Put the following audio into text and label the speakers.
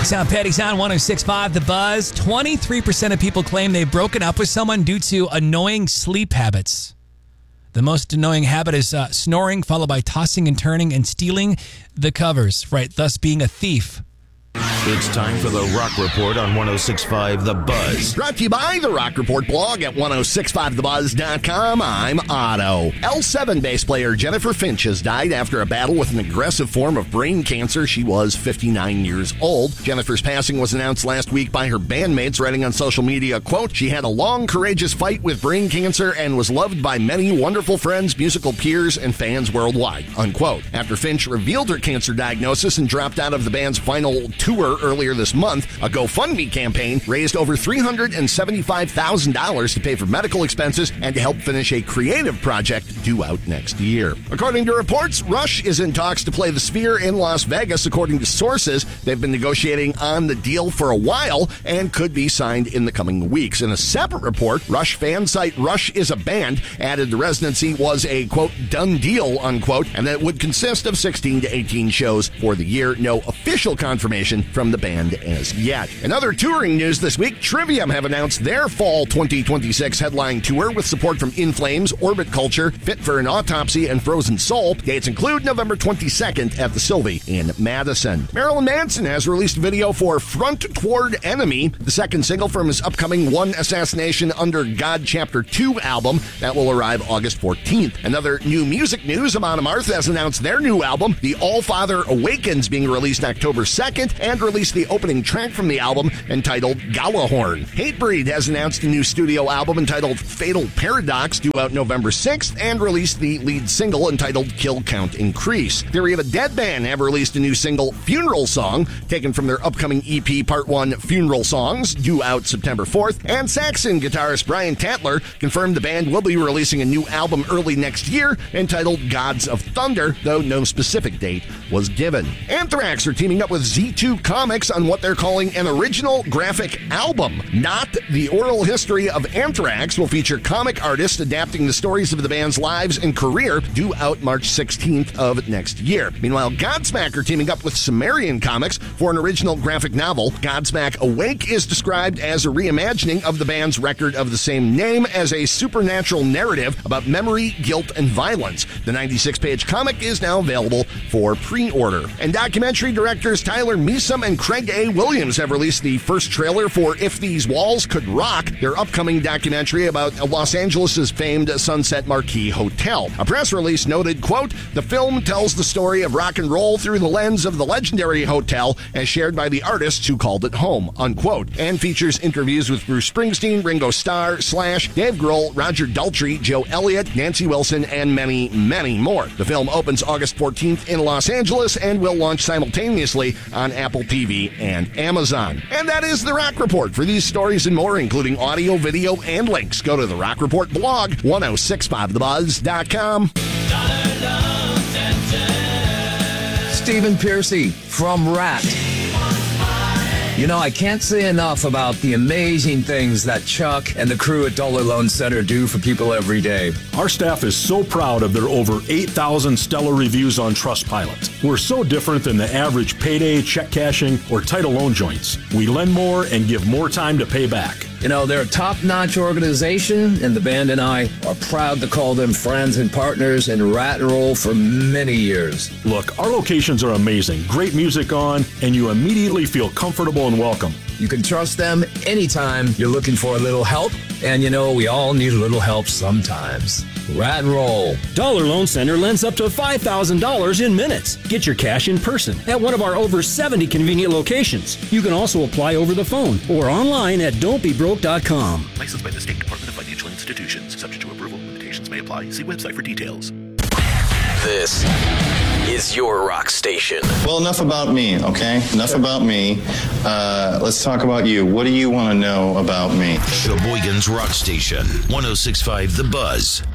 Speaker 1: Sound Petty's on 106.5 The Buzz. 23% of people claim they've broken up with someone due to annoying sleep habits. The most annoying habit is snoring, followed by tossing and turning and stealing the covers, right? Thus being a thief.
Speaker 2: It's time for the Rock Report on 106.5 The Buzz.
Speaker 3: Brought to you by the Rock Report blog at 1065thebuzz.com. I'm Otto. L7 bass player Jennifer Finch has died after a battle with an aggressive form of brain cancer. She was 59 years old. Jennifer's passing was announced last week by her bandmates, writing on social media, quote, "She had a long, courageous fight with brain cancer and was loved by many wonderful friends, musical peers, and fans worldwide," unquote. After Finch revealed her cancer diagnosis and dropped out of the band's final tour earlier this month, a GoFundMe campaign raised over $375,000 to pay for medical expenses and to help finish a creative project due out next year. According to reports, Rush is in talks to play the Sphere in Las Vegas. According to sources, they've been negotiating on the deal for a while and could be signed in the coming weeks. In a separate report, Rush fan site Rush is a Band added the residency was a, quote, done deal, unquote, and that it would consist of 16 to 18 shows for the year. No official confirmation from the band as yet. In other touring news this week, Trivium have announced their fall 2026 headline tour with support from In Flames, Orbit Culture, Fit for an Autopsy, and Frozen Soul. Dates include November 22nd at the Sylvie in Madison. Marilyn Manson has released a video for Front Toward Enemy, the second single from his upcoming One Assassination Under God Chapter 2 album that will arrive August 14th. Another new music news, Amon Amarth has announced their new album, The All-Father Awakens, being released October 2nd, and released the opening track from the album entitled Galahorn. Hatebreed has announced a new studio album entitled Fatal Paradox, due out November 6th, and released the lead single entitled Kill Count Increase. Theory of a Dead Band have released a new single, Funeral Song, taken from their upcoming EP Part 1 Funeral Songs, due out September 4th, and Saxon guitarist Brian Tatler confirmed the band will be releasing a new album early next year entitled Gods of Thunder, though no specific date was given. Anthrax are teaming up with Z2 Comics on what they're calling an original graphic album. Not the Oral History of Anthrax will feature comic artists adapting the stories of the band's lives and career, due out March 16th of next year. Meanwhile, Godsmack are teaming up with Sumerian Comics for an original graphic novel. Godsmack Awake is described as a reimagining of the band's record of the same name as a supernatural narrative about memory, guilt, and violence. The 96-page comic is now available for pre-order. And documentary directors Tyler Measom and Craig A. Williams have released the first trailer for If These Walls Could Rock, their upcoming documentary about Los Angeles' famed Sunset Marquis Hotel. A press release noted, quote, "The film tells the story of rock and roll through the lens of the legendary hotel as shared by the artists who called it home," unquote, and features interviews with Bruce Springsteen, Ringo Starr, Slash, Dave Grohl, Roger Daltrey, Joe Elliott, Nancy Wilson, and many, many more. The film opens August 14th in Los Angeles and will launch simultaneously on Apple TV and Amazon. And that is the Rock Report. For these stories and more, including audio, video, and links, go to the Rock Report blog, 1065thebuzz.com.
Speaker 4: Stephen Piercy from Rat. You know, I can't say enough about the amazing things that Chuck and the crew at Dollar Loan Center do for people every day.
Speaker 5: Our staff is so proud of their over 8,000 stellar reviews on Trustpilot. We're so different than the average payday, check cashing, or title loan joints. We lend more and give more time to pay back.
Speaker 4: You know, they're a top-notch organization, and the band and I are proud to call them friends and partners in Rat and Roll for many years.
Speaker 5: Look, our locations are amazing. Great music on, and you immediately feel comfortable and welcome.
Speaker 4: You can trust them anytime you're looking for a little help, and you know, we all need a little help sometimes. Rat and Roll.
Speaker 6: Dollar Loan Center lends up to $5,000 in minutes. Get your cash in person at one of our over 70 convenient locations. You can also apply over the phone or online at don'tbebroke.com.
Speaker 7: Licensed by the State Department of Financial Institutions. Subject to approval. Limitations may apply. See website for details.
Speaker 8: This is your rock station.
Speaker 9: Well, enough about me, okay? Enough about me. Let's talk about you. What do you want to know about me?
Speaker 2: Sheboygan's Rock Station, 106.5 The Buzz.